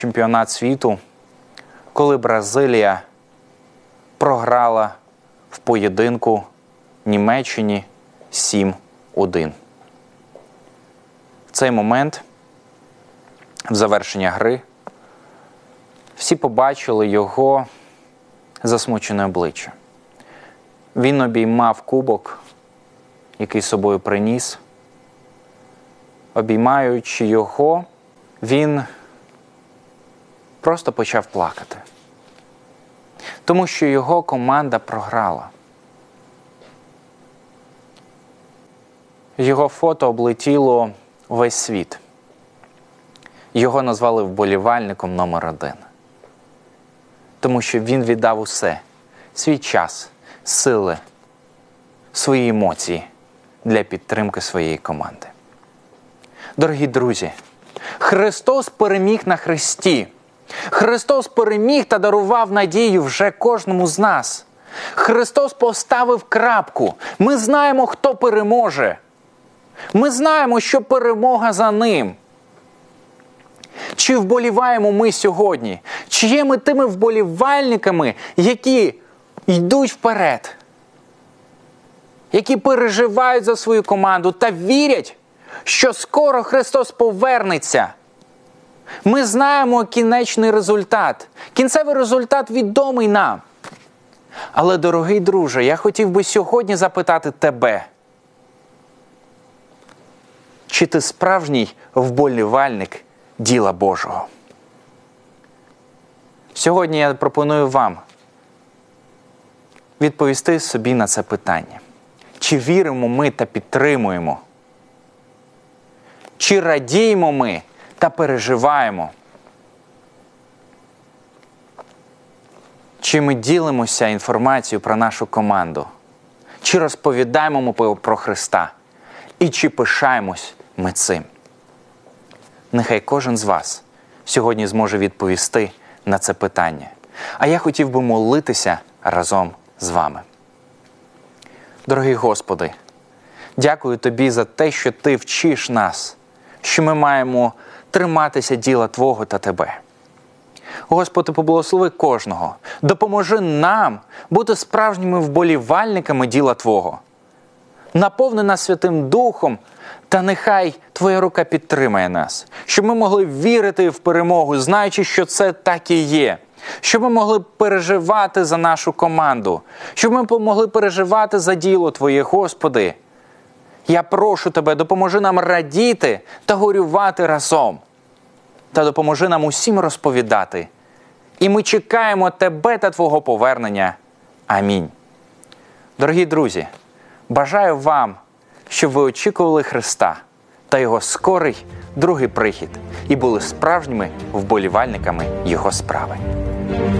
Чемпіонат світу, коли Бразилія програла в поєдинку Німеччині 7-1. В цей момент, в завершення гри, всі побачили його засмучене обличчя. Він обіймав кубок, який з собою приніс. Обіймаючи його, він просто почав плакати. Тому що його команда програла. Його фото облетіло весь світ. Його назвали вболівальником номер 1. Тому що він віддав усе – свій час, сили, свої емоції для підтримки своєї команди. Дорогі друзі, Христос переміг на хресті. Христос переміг та дарував надію вже кожному з нас. Христос поставив крапку. Ми знаємо, хто переможе. Ми знаємо, що перемога за Ним. Чи вболіваємо ми сьогодні? Чи є ми тими вболівальниками, які йдуть вперед? Які переживають за свою команду та вірять, що скоро Христос повернеться? Ми знаємо кінечний результат. Кінцевий результат відомий нам. Але, дорогий друже, я хотів би сьогодні запитати тебе. Чи ти справжній вболівальник діла Божого? Сьогодні я пропоную вам відповісти собі на це питання. Чи віримо ми та підтримуємо? Чи радіємо ми та переживаємо? Чи ми ділимося інформацією про нашу команду? Чи розповідаємо ми про Христа? І чи пишаємось ми цим? Нехай кожен з вас сьогодні зможе відповісти на це питання. А я хотів би молитися разом з вами. Дорогий Господи, дякую Тобі за те, що Ти вчиш нас, що ми маємо триматися діла Твого та Тебе. Господи, поблагослови кожного. Допоможи нам бути справжніми вболівальниками діла Твого. Наповни нас Святим Духом, та нехай Твоя рука підтримає нас, щоб ми могли вірити в перемогу, знаючи, що це так і є. Щоб ми могли переживати за нашу команду, щоб ми могли переживати за діло Твоє, Господи. Я прошу Тебе, допоможи нам радіти та горювати разом. Та допоможи нам усім розповідати. І ми чекаємо Тебе та Твого повернення. Амінь. Дорогі друзі, бажаю вам, щоб ви очікували Христа та Його скорий другий прихід і були справжніми вболівальниками Його справи.